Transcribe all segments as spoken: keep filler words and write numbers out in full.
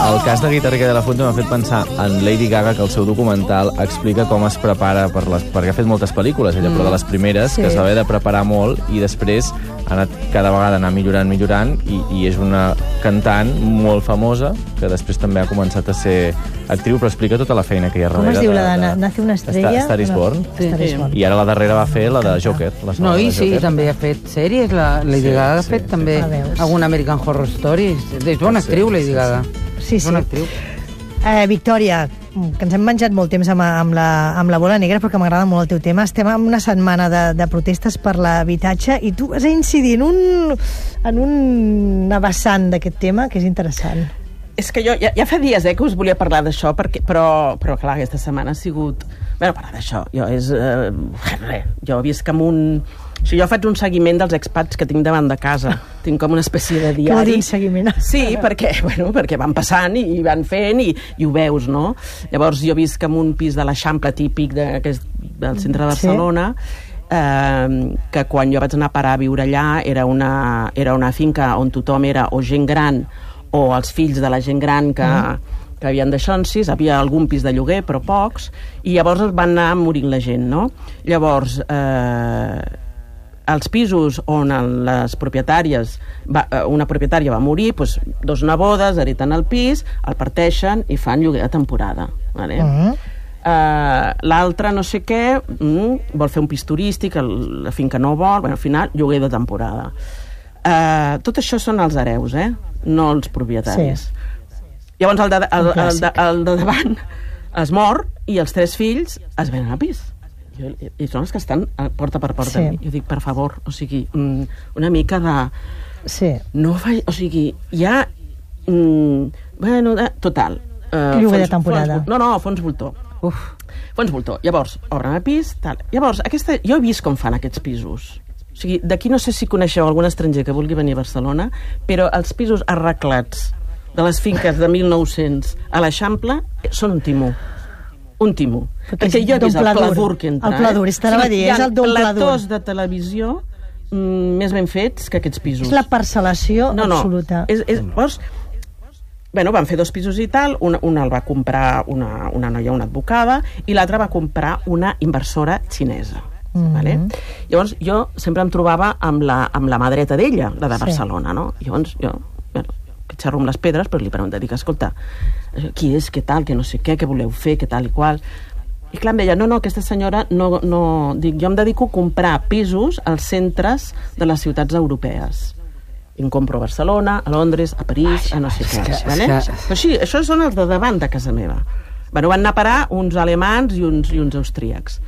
El cas de Guitarrica de la Fuente m'ha fet pensar en Lady Gaga, que el seu documental explica com es prepara per les... perquè ha fet moltes pel·lícules, ella, mm. però de les primeres, sí. que es va haver de preparar molt i després ha anat cada vegada anar millorant, millorant, i, i és una cantant molt famosa, que després també ha començat a ser actriu, però explica tota la feina que hi ha darrere. Com es diu la de, de Nace una estrella? Star is Born. Sí, sí. I ara la darrera va fer la de Joker. No, i sí, també ha fet sèries. La Lady sí, Gaga ha sí, fet sí, també sí. algun American Horror Story. És bona actriu, Lady Gaga. Sí, sí. Bona actriu. Eh, Victòria, que ens hem menjat molt temps amb, amb, la, amb la bola negra, perquè m'agrada molt el teu tema. Estem en una setmana de, de protestes per l'habitatge i tu has d'incidir en, un, en una vessant d'aquest tema que és interessant. És que jo ja, ja fa dies eh, que us volia parlar d'això, perquè, però, però clar, aquesta setmana ha sigut... Bé, parlar d'això, jo és... Eh, res, jo visc amb un... O sigui, jo faig un seguiment dels expats que tinc davant de casa. Tinc com una espècie de diari. Que vol dir un seguiment? Sí, perquè, bueno, perquè van passant i, i van fent i, i ho veus, no? Llavors jo visc en un pis de l'Eixample típic de, que és del centre de Barcelona, sí. eh, que quan jo vaig anar a parar a viure allà era una, era una finca on tothom era o gent gran o els fills de la gent gran que... Mm. que havien d'aixonsis, havia algun pis de lloguer, però pocs, i llavors es van anar morint la gent, no? Llavors, eh, els pisos on les propietàries, va, una propietària va morir, doncs, dos nebodes hereten el pis, el parteixen i fan lloguer de temporada, vale? Uh-huh. Uh, l'altre no sé què, mm, vol fer un pis turístic, el, la finca no vol, bueno, al final, lloguer de temporada. Uh, tot això són els hereus, eh? No els propietaris. Sí. Llavors el de, el, el, de, el de davant es mor i els tres fills es venen a pis. Jo, i són els que estan porta per porta. Sí. Jo dic, per favor, o sigui, una mica de... Sí. No fa... O sigui, hi ha... Mm, bueno, de, total. Uh, Lloguer de temporada. Fons, no, no, fons voltor. Uf. Fons voltor. Llavors, obren el pis, tal. Llavors, aquesta, jo he vist com fan aquests pisos. O sigui, d'aquí no sé si coneixeu algun estranger que vulgui venir a Barcelona, però els pisos arreglats de les finques de mil nou-cents a l'Eixample són un timó. Un timó. Perquè, Perquè jo he vist el pladur que entra. El pladur, és t'anava a dir, és el don pladur. Hi ha platós de televisió mm, més ben fets que aquests pisos. És la parcel·lació no, no. absoluta. És, és, llavors, bueno, van fer dos pisos i tal, una, una el va comprar una, una noia, una advocada, i l'altra va comprar una inversora xinesa. Mm-hmm. Vale? Llavors, jo sempre em trobava amb la, amb la mà dreta d'ella, la de Barcelona, sí. No? Llavors, jo... Bueno, que xerro amb les pedres, però li pregunta, dic, escolta, qui és, què tal, què no sé què, què voleu fer, què tal i qual. I clar, em deia, no, no, aquesta senyora, no, no... Dic, jo em dedico a comprar pisos als centres de les ciutats europees. I em compro a Barcelona, a Londres, a París, a no sé què. Vale? Però sí, això són els de davant de casa meva. Bueno, van anar a parar uns alemans i uns, i uns austríacs.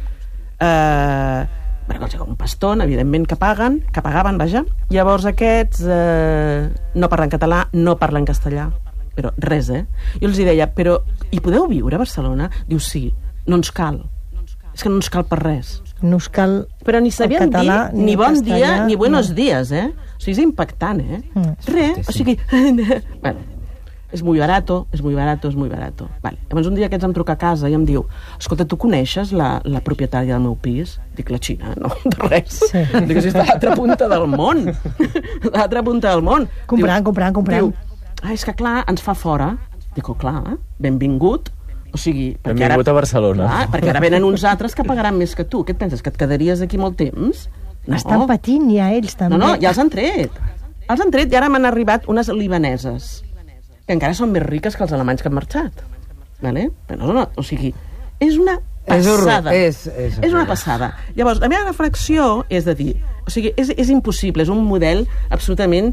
Eh... Bueno, un paston, evidentment, que paguen, que pagaven, vaja. Llavors aquests eh, no parlen català, no parlen castellà, però res, eh? Jo els deia, però hi podeu viure a Barcelona? Diu, sí, no ens cal. És que no ens cal per res. No us cal però ni sabien català, dir ni bon castellà, dia ni buenos no. dies, eh? O sigui, és impactant, eh? Mm. Res, o sigui... bueno, és muy barato, és muy barato, és muy barato. Vale. Llavors un dia aquests em truca a casa i em diu, escolta, tu coneixes la, la propietària del meu pis? Dic, la Xina, no, de res. Sí. Dic, si està a l'altra punta del món. A l'altra punta del món. Comprant, diu, comprant, comprant. Diu, ah, és que clar, ens fa fora. Dic, oh, clar, benvingut. O sigui, perquè benvingut ara, a Barcelona. Clar, perquè ara venen uns altres que pagaran més que tu. Què et penses, que et quedaries aquí molt temps? No. Estan patint ja ells, també. No, no, ja els han tret. Els han tret i ara m'han arribat unes libaneses que encara són més riques que els alemanys que han marxat. Vale? Però no, no, o sigui, és una passada. És, és, és, és una passada. Llavors, la meva reflexió és de dir, o sigui, és, és impossible, és un model absolutament